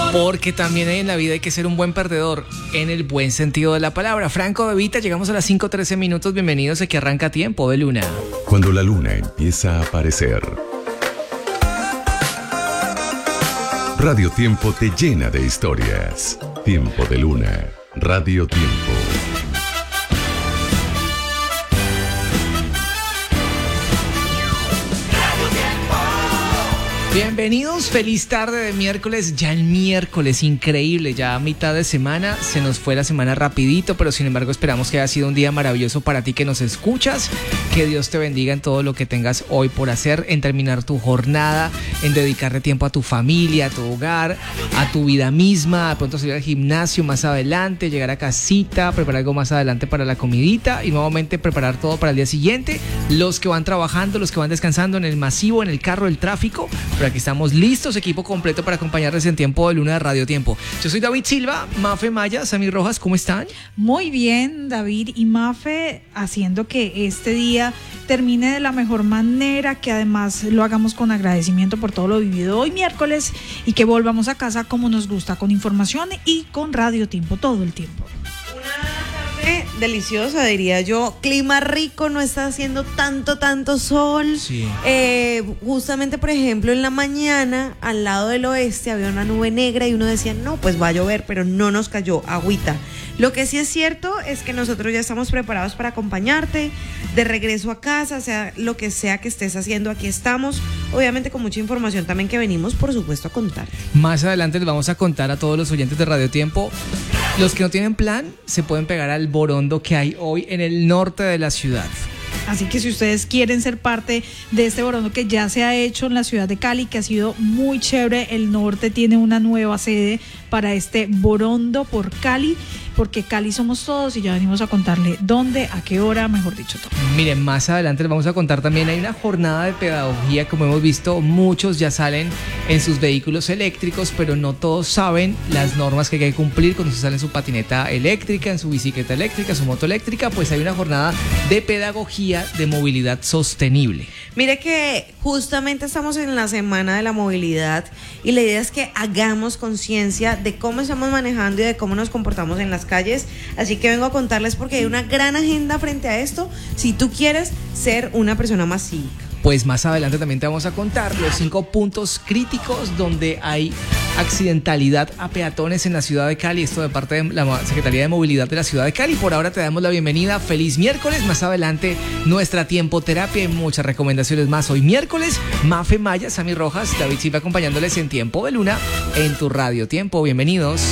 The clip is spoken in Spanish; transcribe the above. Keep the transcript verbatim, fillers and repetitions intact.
Porque también en la vida hay que ser un buen perdedor, en el buen sentido de la palabra. Franco De Vita, llegamos a las cinco trece minutos. Bienvenidos a que arranca Tiempo de Luna. Cuando la luna empieza a aparecer, Radio Tiempo te llena de historias. Tiempo de Luna, Radio Tiempo. Bienvenidos, feliz tarde de miércoles, ya el miércoles, increíble, ya a mitad de semana, se nos fue la semana rapidito, pero sin embargo esperamos que haya sido un día maravilloso para ti que nos escuchas, que Dios te bendiga en todo lo que tengas hoy por hacer, en terminar tu jornada, en dedicarle tiempo a tu familia, a tu hogar, a tu vida misma, de pronto salir al gimnasio más adelante, llegar a casita, preparar algo más adelante para la comidita y nuevamente preparar todo para el día siguiente, los que van trabajando, los que van descansando en el masivo, en el carro, el tráfico. Pero aquí estamos listos, equipo completo para acompañarles en Tiempo de Luna de Radio Tiempo. Yo soy David Silva, Mafe Maya, Sammy Rojas, ¿cómo están? Muy bien, David y Mafe, haciendo que este día termine de la mejor manera, que además lo hagamos con agradecimiento por todo lo vivido hoy miércoles y que volvamos a casa como nos gusta, con información y con Radio Tiempo todo el tiempo. Deliciosa, diría yo. Clima rico, no está haciendo tanto, tanto sol. Sí. Eh, justamente, por ejemplo, en la mañana, al lado del oeste, había una nube negra y uno decía, no, pues va a llover, pero no nos cayó agüita. Lo que sí es cierto es que nosotros ya estamos preparados para acompañarte de regreso a casa, sea lo que sea que estés haciendo, aquí estamos. Obviamente con mucha información también que venimos, por supuesto, a contar. Más adelante les vamos a contar a todos los oyentes de Radio Tiempo. Los que no tienen plan se pueden pegar al borondo que hay hoy en el norte de la ciudad. Así que si ustedes quieren ser parte de este borondo que ya se ha hecho en la ciudad de Cali, que ha sido muy chévere, el norte tiene una nueva sede para este borondo por Cali, porque Cali somos todos y ya venimos a contarle dónde, a qué hora, mejor dicho todo. Miren, más adelante les vamos a contar también, hay una jornada de pedagogía, como hemos visto, muchos ya salen en sus vehículos eléctricos, pero no todos saben las normas que hay que cumplir cuando se sale en su patineta eléctrica, en su bicicleta eléctrica, su moto eléctrica, pues hay una jornada de pedagogía de movilidad sostenible. Mire que justamente estamos en la semana de la movilidad y la idea es que hagamos conciencia de cómo estamos manejando y de cómo nos comportamos en las calles, así que vengo a contarles porque hay una gran agenda frente a esto si tú quieres ser una persona más cívica. Pues más adelante también te vamos a contar los cinco puntos críticos donde hay accidentalidad a peatones en la ciudad de Cali. Esto de parte de la Secretaría de Movilidad de la ciudad de Cali. Por ahora te damos la bienvenida. Feliz miércoles. Más adelante nuestra tiempo terapia y muchas recomendaciones más. Hoy miércoles, Mafe Maya, Sammy Rojas, David Silva acompañándoles en Tiempo de Luna en tu Radio Tiempo. Bienvenidos.